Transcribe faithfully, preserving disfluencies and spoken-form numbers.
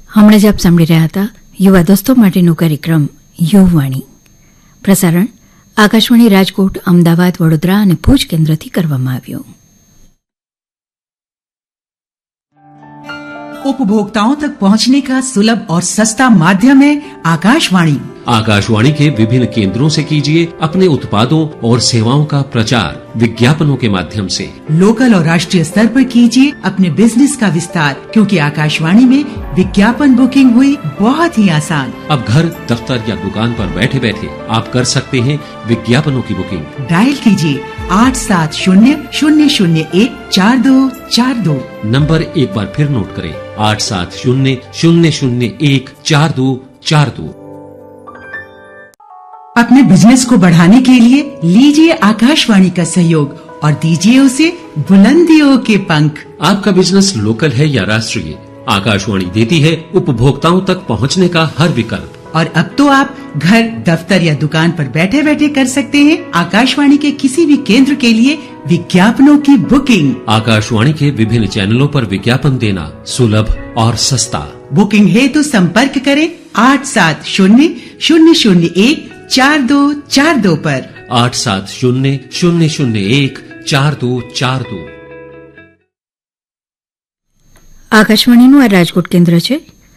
હમણાં જ આપ સાંભળી રહ્યા હતા યુવા દોસ્તો માટેનો કાર્યક્રમ યુવાણી. પ્રસારણ આકાશવાણી રાજકોટ, અમદાવાદ, વડોદરા અને ભુજ કેન્દ્રથી કરવામાં આવ્યું. उपभोक्ताओं तक पहुंचने का सुलभ और सस्ता माध्यम है आकाशवाणी. आकाशवाणी के विभिन्न केंद्रों से कीजिए अपने उत्पादों और सेवाओं का प्रचार विज्ञापनों के माध्यम से. लोकल और राष्ट्रीय स्तर पर कीजिए अपने बिजनेस का विस्तार, क्योंकि आकाशवाणी में विज्ञापन बुकिंग हुई बहुत ही आसान. अब घर, दफ्तर या दुकान पर बैठे बैठे आप कर सकते हैं विज्ञापनों की बुकिंग. डायल कीजिए आठ सात शून्य शून्य शून्य एक चार दो चार दो. नंबर एक बार फिर नोट करें, आठ सात शून्य शून्य शून्य एक चार दो चार दो. अपने बिजनेस को बढ़ाने के लिए लीजिए आकाशवाणी का सहयोग और दीजिए उसे बुलंदियों के पंख. आपका बिजनेस लोकल है या राष्ट्रीय, आकाशवाणी देती है उपभोक्ताओं तक पहुंचने का हर विकल्प. और अब तो आप घर, दफ्तर या दुकान पर बैठे बैठे कर सकते हैं आकाशवाणी के किसी भी केंद्र के लिए विज्ञापनों की बुकिंग. आकाशवाणी के विभिन्न चैनलों पर विज्ञापन देना सुलभ और सस्ता. बुकिंग है तो संपर्क करें आठ सात शून्य शून्य शून्य एक चार दो चार दो पर. आठ सात शून्य शून्य शून्य एक चार दो चार दो. આકાશવાણીનું આ રાજકોટ કેન્દ્ર છે.